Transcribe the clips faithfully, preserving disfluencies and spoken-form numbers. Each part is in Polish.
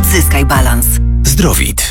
Odzyskaj balans. Zdrowit.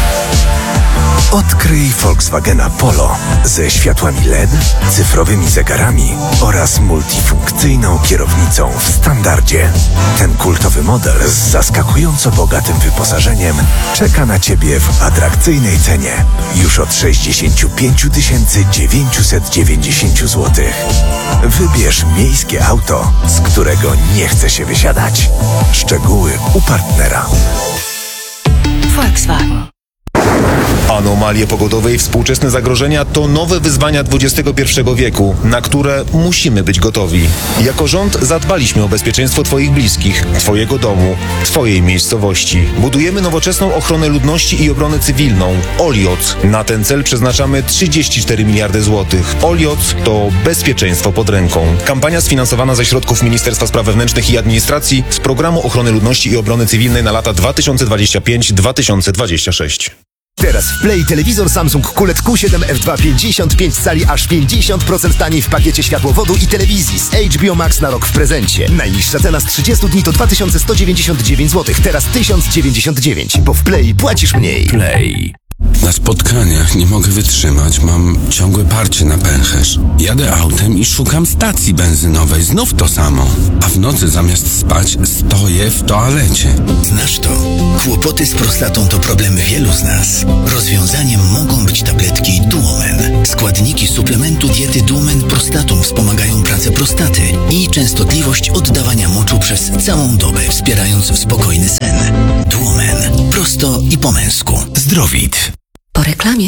Odkryj Volkswagena Polo ze światłami L E D, cyfrowymi zegarami oraz multifunkcyjną kierownicą w standardzie. Ten kultowy model z zaskakująco bogatym wyposażeniem czeka na Ciebie w atrakcyjnej cenie już od sześćdziesiąt pięć tysięcy dziewięćset dziewięćdziesiąt złotych. Wybierz miejskie auto, z którego nie chce się wysiadać. Szczegóły u partnera. Volkswagen. Anomalie pogodowe i współczesne zagrożenia to nowe wyzwania dwudziestego pierwszego wieku, na które musimy być gotowi. Jako rząd zadbaliśmy o bezpieczeństwo Twoich bliskich, Twojego domu, Twojej miejscowości. Budujemy nowoczesną ochronę ludności i obronę cywilną. Olioc. Na ten cel przeznaczamy trzydzieści cztery miliardy złotych. Olioc to bezpieczeństwo pod ręką. Kampania sfinansowana ze środków Ministerstwa Spraw Wewnętrznych i Administracji z Programu Ochrony Ludności i Obrony Cywilnej na lata dwa tysiące dwudziesty piąty do dwa tysiące dwudziestego szóstego. Teraz w Play telewizor Samsung Q L E D Q siedem F dwa pięćdziesiąt pięć cali aż pięćdziesiąt procent taniej w pakiecie światłowodu i telewizji z H B O Max na rok w prezencie. Najniższa cena z trzydziestu dni to dwa tysiące sto dziewięćdziesiąt dziewięć złotych, teraz tysiąc dziewięćdziesiąt dziewięć, bo w Play płacisz mniej. Play. Na spotkaniach nie mogę wytrzymać, mam ciągłe parcie na pęcherz. Jadę autem i szukam stacji benzynowej, znów to samo. A w nocy zamiast spać stoję w toalecie. Znasz to? Kłopoty z prostatą to problemy wielu z nas. Rozwiązaniem mogą być tabletki Duomen. Składniki suplementu diety Duomen Prostatum wspomagają pracę prostaty i częstotliwość oddawania moczu przez całą dobę, wspierając spokojny sen. Duomen. Prosto i po męsku. Zdrowit. Po reklamie.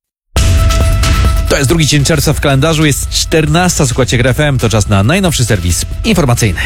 To jest drugi dzień czerwca w kalendarzu, jest czternasta, słuchajcie G R F M, to czas na najnowszy serwis informacyjny.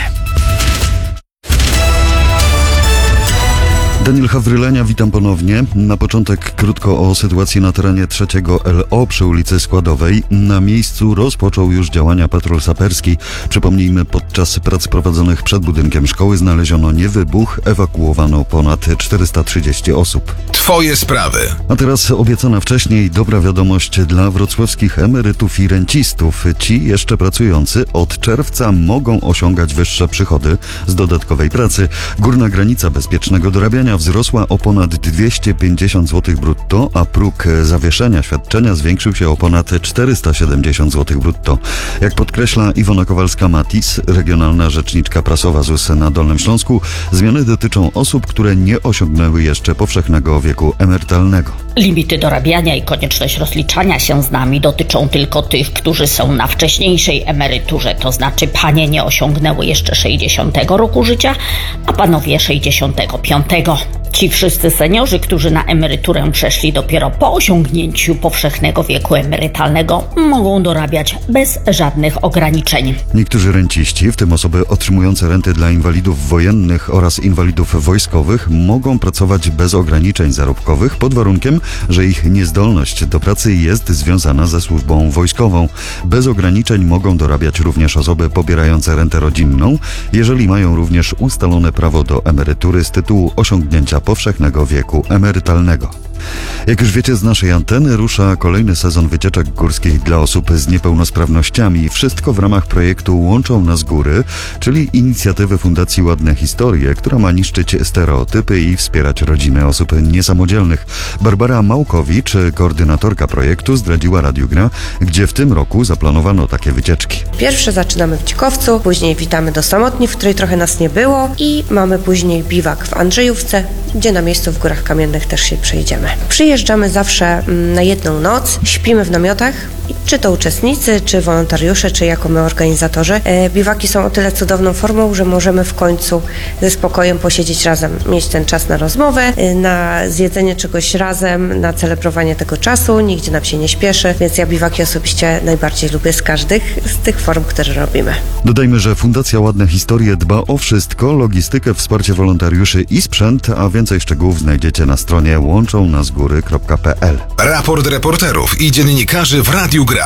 Daniel Hawrylenia, witam ponownie. Na początek krótko o sytuacji na terenie trzeciego L O przy ulicy Składowej. Na miejscu rozpoczął już działania patrol saperski. Przypomnijmy, podczas prac prowadzonych przed budynkiem szkoły znaleziono niewybuch, ewakuowano ponad czterysta trzydzieści osób. Twoje sprawy. A teraz obiecana wcześniej dobra wiadomość dla wrocławskich emerytów i rencistów. Ci jeszcze pracujący od czerwca mogą osiągać wyższe przychody z dodatkowej pracy. Górna granica bezpiecznego dorabiania wzrosła o ponad dwieście pięćdziesiąt złotych brutto, a próg zawieszenia świadczenia zwiększył się o ponad czterysta siedemdziesiąt złotych brutto. Jak podkreśla Iwona Kowalska-Matis, regionalna rzeczniczka prasowa Z U S na Dolnym Śląsku, zmiany dotyczą osób, które nie osiągnęły jeszcze powszechnego wieku emerytalnego. Limity dorabiania i konieczność rozliczania się z nami dotyczą tylko tych, którzy są na wcześniejszej emeryturze, to znaczy panie nie osiągnęły jeszcze sześćdziesiątego roku życia, a panowie sześćdziesiątego piątego. Ci wszyscy seniorzy, którzy na emeryturę przeszli dopiero po osiągnięciu powszechnego wieku emerytalnego, mogą dorabiać bez żadnych ograniczeń. Niektórzy renciści, w tym osoby otrzymujące renty dla inwalidów wojennych oraz inwalidów wojskowych, mogą pracować bez ograniczeń zarobkowych pod warunkiem, że ich niezdolność do pracy jest związana ze służbą wojskową. Bez ograniczeń mogą dorabiać również osoby pobierające rentę rodzinną, jeżeli mają również ustalone prawo do emerytury z tytułu osiągnięcia powszechnego wieku emerytalnego. Jak już wiecie z naszej anteny, rusza kolejny sezon wycieczek górskich dla osób z niepełnosprawnościami. Wszystko w ramach projektu Łączą nas góry, czyli inicjatywy Fundacji Ładne Historie, która ma niszczyć stereotypy i wspierać rodziny osób niesamodzielnych. Barbara Małkowicz, koordynatorka projektu, zdradziła Radiu Gra, gdzie w tym roku zaplanowano takie wycieczki. Pierwsze zaczynamy w Cikowcu, później witamy do Samotni, w której trochę nas nie było, i mamy później biwak w Andrzejówce, gdzie na miejscu w Górach Kamiennych też się przejdziemy. Przyjeżdżamy zawsze na jedną noc, śpimy w namiotach, czy to uczestnicy, czy wolontariusze, czy jako my organizatorzy. E, biwaki są o tyle cudowną formą, że możemy w końcu ze spokojem posiedzieć razem, mieć ten czas na rozmowę, e, na zjedzenie czegoś razem, na celebrowanie tego czasu, nigdzie nam się nie śpieszy, więc ja biwaki osobiście najbardziej lubię z każdych z tych form, które robimy. Dodajmy, że Fundacja Ładne Historie dba o wszystko, logistykę, wsparcie wolontariuszy i sprzęt, a więcej szczegółów znajdziecie na stronie łączą nas góry kropka p l. Raport reporterów i dziennikarzy w Radiu Gra.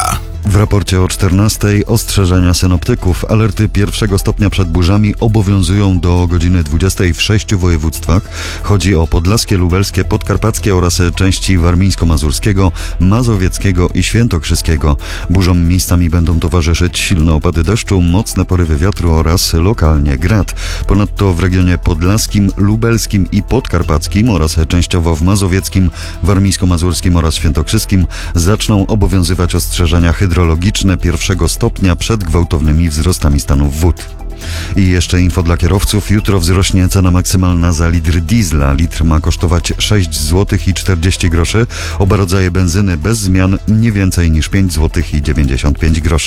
W raporcie o czternastej ostrzeżenia synoptyków. Alerty pierwszego stopnia przed burzami obowiązują do godziny dwudziestej w sześciu województwach. Chodzi o podlaskie, lubelskie, podkarpackie oraz części warmińsko-mazurskiego, mazowieckiego i świętokrzyskiego. Burzom miejscami będą towarzyszyć silne opady deszczu, mocne porywy wiatru oraz lokalnie grad. Ponadto w regionie podlaskim, lubelskim i podkarpackim oraz częściowo w mazowieckim, warmińsko-mazurskim oraz świętokrzyskim zaczną obowiązywać ostrzeżenia hydrologiczne pierwszego stopnia przed gwałtownymi wzrostami stanów wód. I jeszcze info dla kierowców. Jutro wzrośnie cena maksymalna za litr diesla. Litr ma kosztować sześć złotych i czterdzieści groszy. Oba rodzaje benzyny bez zmian nie więcej niż pięć złotych i dziewięćdziesiąt pięć groszy.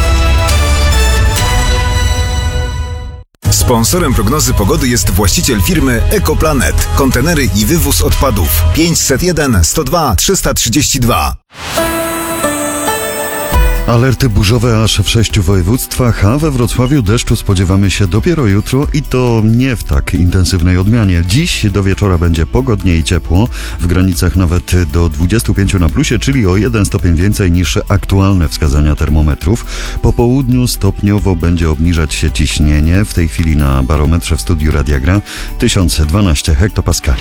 Sponsorem prognozy pogody jest właściciel firmy Ekoplanet. Kontenery i wywóz odpadów. pięćset jeden sto dwa trzysta trzydzieści dwa. Alerty burzowe aż w sześciu województwach, a we Wrocławiu deszczu spodziewamy się dopiero jutro i to nie w tak intensywnej odmianie. Dziś do wieczora będzie pogodnie i ciepło, w granicach nawet do dwudziestu pięciu na plusie, czyli o jeden stopień więcej niż aktualne wskazania termometrów. Po południu stopniowo będzie obniżać się ciśnienie. W tej chwili na barometrze w studiu Radia Gra tysiąc dwanaście hektopaskali.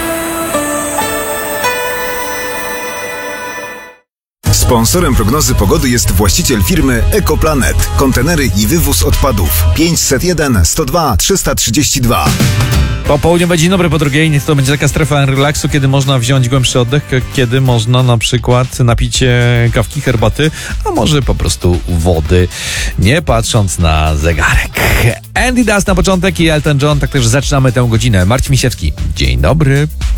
Sponsorem prognozy pogody jest właściciel firmy Ekoplanet. Kontenery i wywóz odpadów. pięćset jeden sto dwa trzysta trzydzieści dwa. Po południu będzie dzień dobry, po drugiej niech to będzie taka strefa relaksu, kiedy można wziąć głębszy oddech, kiedy można na przykład napić się kawki, herbaty, a może po prostu wody, nie patrząc na zegarek. Andy Dust na początek i Elton John, tak też zaczynamy tę godzinę. Marcin Misiewski, dzień dobry.